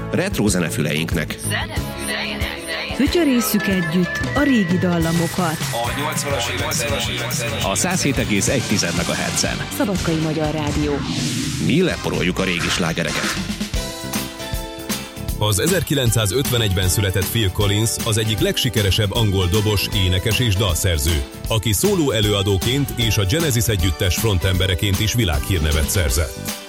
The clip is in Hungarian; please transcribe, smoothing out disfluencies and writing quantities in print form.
retro zenefüleinknek. Fütyörésszük együtt a régi dallamokat. A 80-as évek A 107,1 MHz-en. Szabadkai Magyar Rádió. Mi leporoljuk a régi slágereket. Az 1951-ben született Phil Collins az egyik legsikeresebb angol dobos, énekes és dalszerző, aki szóló előadóként és a Genesis együttes frontembereként is világhírnevet szerzett.